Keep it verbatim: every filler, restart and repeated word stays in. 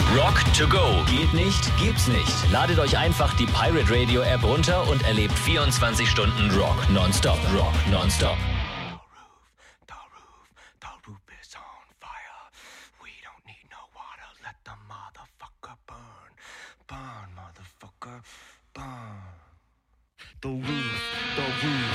Rock to go. Geht nicht, gibt's nicht. Ladet euch einfach die Pirate Radio App runter und erlebt vierundzwanzig Stunden Rock nonstop. Rock nonstop. The roof, the roof is on fire. We don't need no water. Let the motherfucker burn. Burn, motherfucker, burn. The roof, the roof.